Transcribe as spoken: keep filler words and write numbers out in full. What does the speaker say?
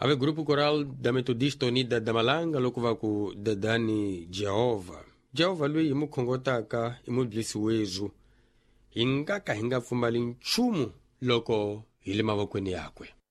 Ave grupo coral da Metodista Unida da Malanga loko va ku dadani Jehova. Jehova lui imu khongotaka imu blisi wezu. Ingaka hinga pfumali nchumu loko hili mavokweni yakwe.